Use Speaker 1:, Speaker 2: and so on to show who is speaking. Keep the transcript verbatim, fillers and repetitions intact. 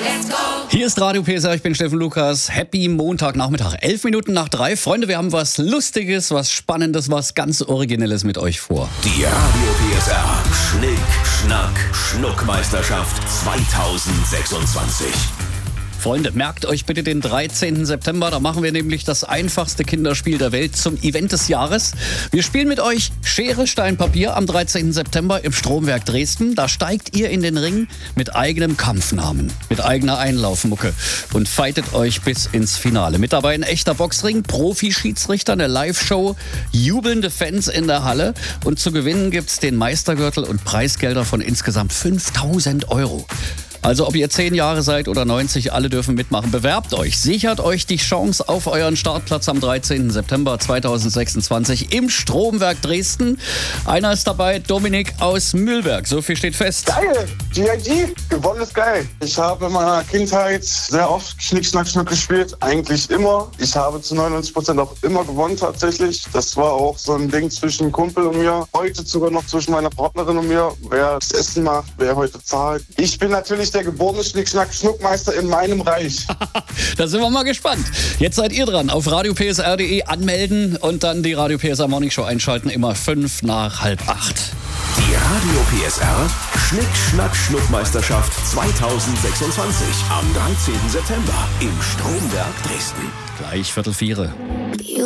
Speaker 1: Hier ist Radio P S R, ich bin Steffen Lukas. Happy Montagnachmittag, elf Minuten nach drei. Freunde, wir haben was Lustiges, was Spannendes, was ganz Originelles mit euch vor.
Speaker 2: Die Radio P S R Schnick, Schnack, Schnuckmeisterschaft zweitausendsechsundzwanzig.
Speaker 1: Freunde, merkt euch bitte den dreizehnten September, da machen wir nämlich das einfachste Kinderspiel der Welt zum Event des Jahres. Wir spielen mit euch Schere, Stein, Papier am dreizehnten September im Stromwerk Dresden. Da steigt ihr in den Ring mit eigenem Kampfnamen, mit eigener Einlaufmucke und fightet euch bis ins Finale. Mit dabei ein echter Boxring, Profi-Schiedsrichter, eine Live-Show, jubelnde Fans in der Halle und zu gewinnen gibt's den Meistergürtel und Preisgelder von insgesamt fünftausend Euro. Also ob ihr zehn Jahre seid oder neunzig, alle dürfen mitmachen. Bewerbt euch, sichert euch die Chance auf euren Startplatz am dreizehnten September zweitausendsechsundzwanzig im Stromwerk Dresden. Einer ist dabei, Dominik aus Mühlberg. So viel steht fest.
Speaker 3: Geil! G I G, gewonnen ist geil. Ich habe in meiner Kindheit sehr oft Schnick, Schnack, Schnuck gespielt. Eigentlich immer. Ich habe zu neunundneunzig Prozent auch immer gewonnen tatsächlich. Das war auch so ein Ding zwischen Kumpel und mir. Heute sogar noch zwischen meiner Partnerin und mir. Wer das Essen macht, wer heute zahlt. Ich bin natürlich der geborene Schnick, Schnack, Schnuckmeister in meinem Reich.
Speaker 1: Da sind wir mal gespannt. Jetzt seid ihr dran. Auf radio p s r punkt d e anmelden und dann die Radio P S R Morning Show einschalten. Immer fünf nach halb acht.
Speaker 2: Die Radio P S R Schnick, Schnack, Schnuckmeisterschaft zweitausendsechsundzwanzig am dreizehnten September im Stromwerk Dresden.
Speaker 1: Gleich Viertel viere.